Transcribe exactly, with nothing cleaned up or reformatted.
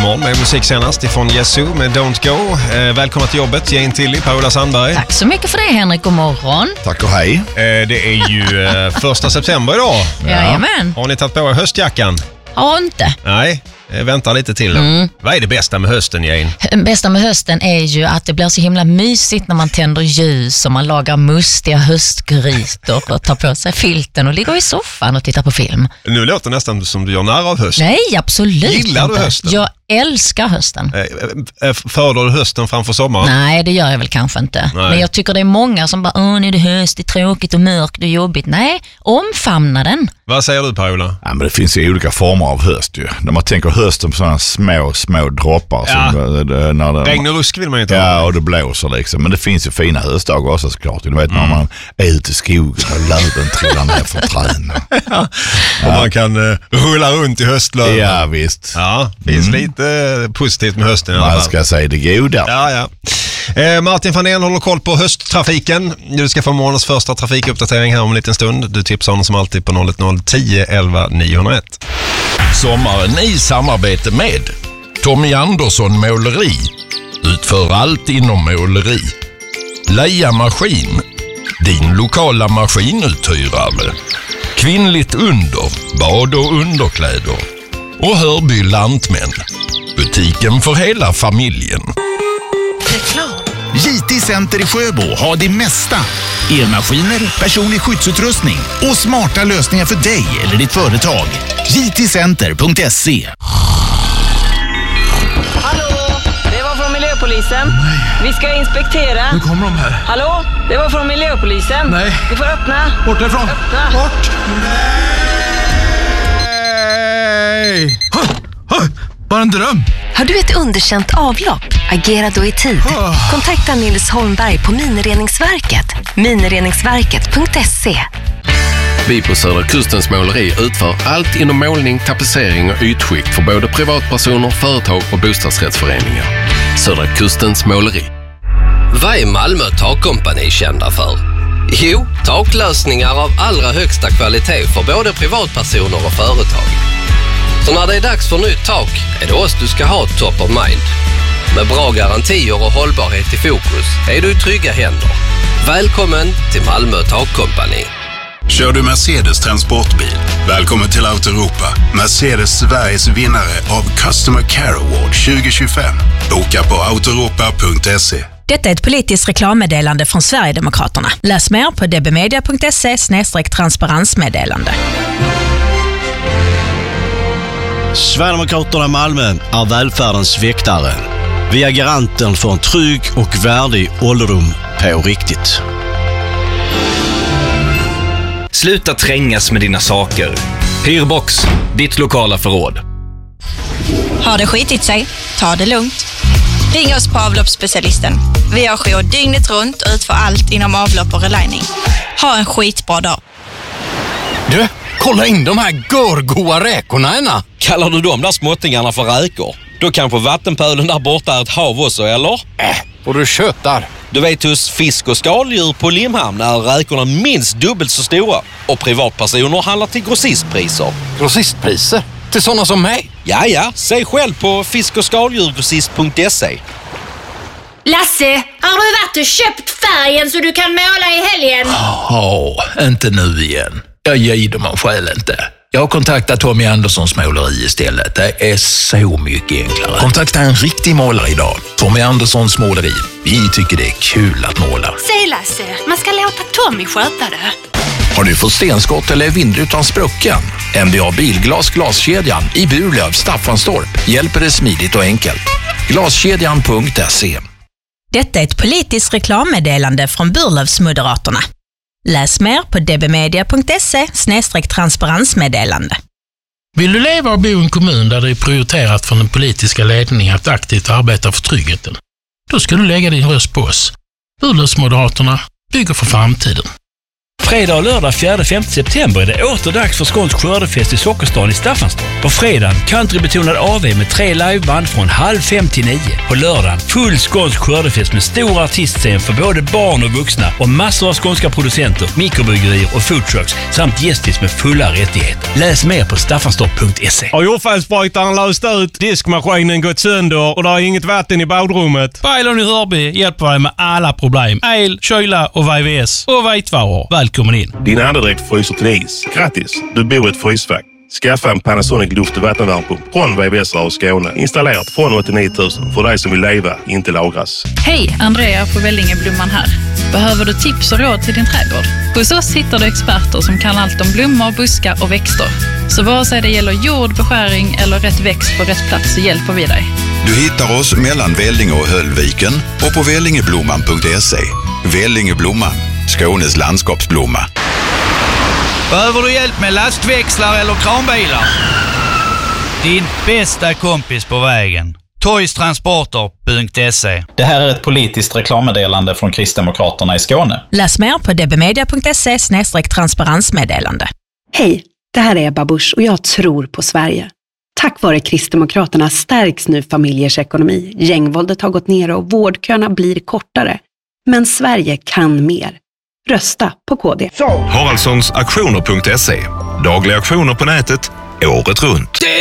morgon med musik senast ifrån Yesu med Don't Go. Eh, välkomna till jobbet, Jane Tilly, Paula Sandberg. Tack så mycket för det, Henrik. God morgon. Tack och hej. Eh, det är ju eh, första september idag. Jajamän. Har ni tagit på er höstjackan? Har inte. Nej, eh, vänta lite till. Mm. Vad är det bästa med hösten, Jane? Det bästa med hösten är ju att det blir så himla mysigt när man tänder ljus och man lagar mustiga höstgrytor och tar på sig filten och ligger i soffan och tittar på film. Nu låter det nästan som du gör narr av hösten. Nej, absolut Gillar inte. du hösten? Jag älskar hösten. Eh, eh, föredrar du hösten framför sommaren? Nej, det gör jag väl kanske inte. Nej. Men jag tycker det är många som bara, åh, nu är det höst, det är tråkigt och mörkt och jobbigt. Nej, omfamna den. Vad säger du, Paula? Ja, men det finns ju olika former av höst ju. När man tänker hösten på sådana små, små droppar. Ja. Som, det, när det, Regn och rusk vill man ju inte Ja, ha. och det blåser liksom. Men det finns ju fina höstdagar också såklart. Du vet mm. när man är ute i skogen och löven trillar ner från träden. Ja. Och man kan uh, rulla runt i höstlöven. Ja, visst. Ja, det finns mm. lite uh, positivt med hösten i alla fall. Man ska säga det goda. Ja, ja. Eh, Martin van Den håller koll på hösttrafiken. Du ska få morgonens första trafikuppdatering här om en liten stund. Du tipsar honom som alltid på noll ett noll tio elva niohundraett. Sommaren i samarbete med Tommy Andersson Måleri. Utför allt inom måleri. Leia Maskin. Din lokala maskinuthyrare. Kvinnligt under. Bad och underkläder. Och Hörby Lantmän. Butiken för hela familjen. J T Center i Sjöbo har det mesta. Elmaskiner, personlig skyddsutrustning och smarta lösningar för dig eller ditt företag. j t center punkt se. Hallå, det var från miljöpolisen. Nej. Vi ska inspektera. Nu kommer de här. Hallå, det var från miljöpolisen. Nej. Du får öppna. Bort därifrån. Öppna. Bort. Nej! Bara en dröm. Har du ett underkänt avlopp? Agera då i tid. Kontakta Nils Holmberg på Minireningsverket. minireningsverket punkt se. Vi på Södra Kustens Måleri utför allt inom målning, tapetsering och ytskikt för både privatpersoner, företag och bostadsrättsföreningar. Södra Kustens Måleri. Vad är Malmö Takkompani kända för? Jo, taklösningar av allra högsta kvalitet för både privatpersoner och företag. Så när det är dags för nytt tak är det oss du ska ha top of mind. Med bra garantier och hållbarhet i fokus är du i trygga händer. Välkommen till Malmö Takkompani. Kör du Mercedes transportbil? Välkommen till Autoeuropa. Mercedes Sveriges vinnare av Customer Care Award tjugo tjugofem. Boka på autoeuropa punkt se. Detta är ett politiskt reklammeddelande från Sverigedemokraterna. Läs mer på d b media punkt se slash transparensmeddelande. Sverigedemokraterna Malmö är välfärdens väktare. Vi är garanten för en trygg och värdig ålderdom på riktigt. Sluta trängas med dina saker. Hyrbox, ditt lokala förråd. Har det skitit sig? Ta det lugnt. Ring oss på avloppsspecialisten. Vi har jour dygnet runt och utför allt inom avlopp och relining. Ha en skitbra dag. Du, kolla in de här görgoa räkorna, Anna. Kallar du de där småttingarna för räkor? Då kanske vattenpölen där borta är ett hav också, eller? Äh, och du köttar. Du vet, hos fisk- och skaldjur på Limhamn är räkorna minst dubbelt så stora. Och privatpersoner handlar till grossistpriser. Grossistpriser? Till sådana som mig? Ja, ja. Se själv på fisk- och skaldjurgrossist punkt se. Lasse, har du varit och köpt färgen så du kan måla i helgen? Ja, inte nu igen. Jag ger dem själv inte. Jag har kontaktat Tommy Anderssons måleri istället. Det är så mycket enklare. Kontakta en riktig målare idag. Tommy Anderssons måleri. Vi tycker det är kul att måla. Säg Lasse, man ska låta Tommy sköta det. Har du fått stenskott eller vindrutan sprucken? M D A Bilglas Glaskedjan i Burlöv, Staffanstorp hjälper det smidigt och enkelt. Glaskedjan punkt se. Detta är ett politiskt reklammeddelande från Burlövsmoderaterna. Läs mer på d b media punkt se slash transparensmeddelande. Vill du leva och bo i en kommun där det är prioriterat från den politiska ledningen att aktivt arbeta för tryggheten? Då ska du lägga din röst på oss. Burlövsmoderaterna bygger för framtiden. Fredag och lördag fjärde femte september är det åter dags för skånsk skördefest i Sockerstan i Staffanstorp. På fredagen countrybetonad A V med tre liveband från halv fem till nio. På lördagen full skånsk skördefest med stor artistscen för både barn och vuxna och massor av skånska producenter, mikrobryggerier och foodtrucks samt gästis med fulla rättigheter. Läs mer på staffanstorp punkt se. Har jordfallsbrytaren löst ut, diskmaskinen gått sönder och det är inget vatten i badrummet? Bailon i Hörby hjälper dig med alla problem. El, kyla och V V S och vitvaror. Välkommen in. Din andedräkt fryser till is. Grattis! Du bor i ett frysfack. Skaffa en Panasonic luft- och vattenvärmepump från V V S och Skåne. Installerat från åttionio tusen för dig som vill leva, inte lagras. Hej, Andrea på Vellingeblomman här. Behöver du tips och råd till din trädgård? Hos oss hittar du experter som kan allt om blommor, buskar och växter. Så vare sig det gäller jord, beskärning eller rätt växt på rätt plats så hjälper vi dig. Du hittar oss mellan Vellinge och Höllviken och på vellingeblomman punkt se. Vellingeblomman, Skånes landskapsblomma. Behöver du hjälp med lastväxlar eller kranbilar? Din bästa kompis på vägen. toys transporter punkt se. Det här är ett politiskt reklammeddelande från Kristdemokraterna i Skåne. Läs mer på dbmedia punkt se snedstreck transparensmeddelande. Hej, det här är Ebba Busch och jag tror på Sverige. Tack vare Kristdemokraterna stärks nu familjers ekonomi. Gängvåldet har gått ner och vårdköerna blir kortare. Men Sverige kan mer. Rösta på K D. Haraldssons auktioner punkt se. Dagliga auktioner på nätet, året runt.